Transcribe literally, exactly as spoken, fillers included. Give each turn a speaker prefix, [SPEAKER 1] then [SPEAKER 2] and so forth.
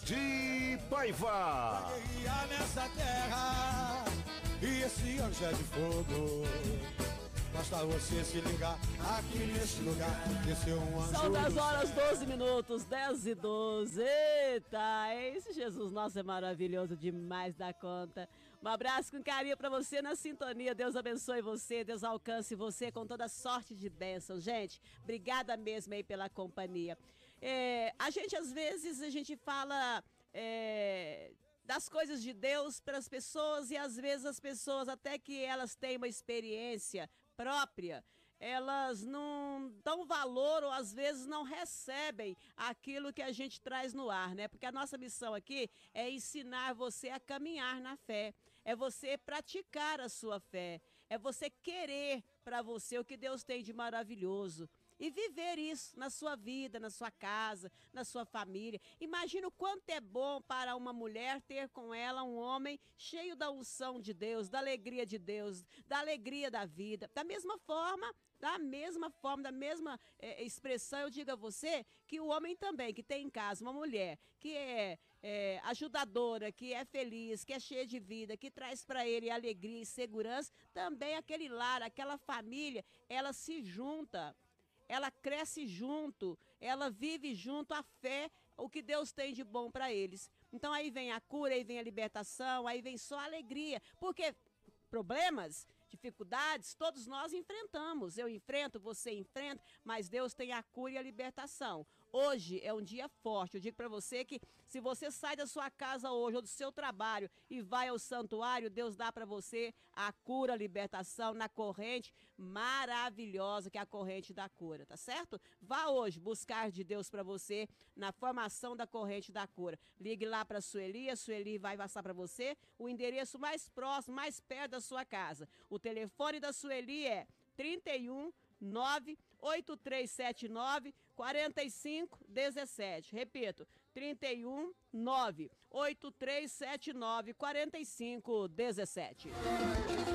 [SPEAKER 1] de Paiva.
[SPEAKER 2] Pra guerrear nessa terra, e esse anjo é de fogo. Basta você se ligar aqui nesse lugar, desceu um anjo.
[SPEAKER 3] São dez horas, doze minutos, dez e doze. Eita, esse Jesus nosso é maravilhoso demais da conta. Um abraço com carinho pra você na sintonia. Deus abençoe você, Deus alcance você com toda sorte de bênçãos. Gente, obrigada mesmo aí pela companhia. É, a gente, às vezes, a gente fala... É, das coisas de Deus para as pessoas, e às vezes as pessoas, até que elas têm uma experiência própria, elas não dão valor ou às vezes não recebem aquilo que a gente traz no ar, né? Porque a nossa missão aqui é ensinar você a caminhar na fé, é você praticar a sua fé, é você querer para você o que Deus tem de maravilhoso. E viver isso na sua vida, na sua casa, na sua família. Imagina o quanto é bom para uma mulher ter com ela um homem cheio da unção de Deus, da alegria de Deus, da alegria da vida. Da mesma forma, da mesma forma, da mesma é, expressão, eu digo a você que o homem também, que tem em casa uma mulher que é, é ajudadora, que é feliz, que é cheia de vida, que traz para ele alegria e segurança, também aquele lar, aquela família, ela se junta. Ela cresce junto, ela vive junto a fé, o que Deus tem de bom para eles. Então aí vem a cura, aí vem a libertação, aí vem só a alegria. Porque problemas, dificuldades, todos nós enfrentamos. Eu enfrento, você enfrenta, mas Deus tem a cura e a libertação. Hoje é um dia forte. Eu digo para você que se você sai da sua casa hoje ou do seu trabalho e vai ao santuário, Deus dá para você a cura, a libertação na corrente maravilhosa que é a corrente da cura, tá certo? Vá hoje buscar de Deus para você na formação da corrente da cura. Ligue lá para a Sueli, a Sueli vai passar para você o endereço mais próximo, mais perto da sua casa. O telefone da Sueli é trinta e um, nove oito três sete nove, quatro cinco um sete. Repito, trinta e um, nove oito três sete nove, quatro cinco um sete.